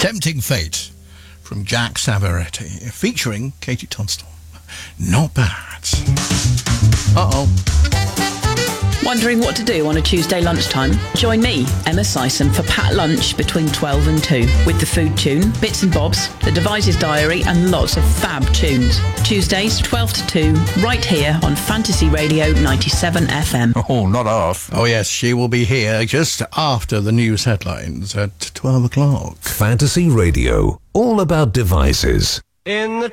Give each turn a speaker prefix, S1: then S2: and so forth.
S1: Tempting Fate from Jack Savaretti, featuring Katie Tunstall. Not bad. Uh-oh.
S2: Wondering what to do on a Tuesday lunchtime? Join me, Emma Sison, for Pat Lunch between 12 and 2 with the Food Tune, Bits and Bobs, the Devices Diary and lots of fab tunes. Tuesdays 12 to 2 right here on Fantasy Radio 97 FM.
S3: Oh, not off.
S1: Oh yes, she will be here just after the news headlines at 12 o'clock.
S4: Fantasy Radio, all about devices.
S5: In the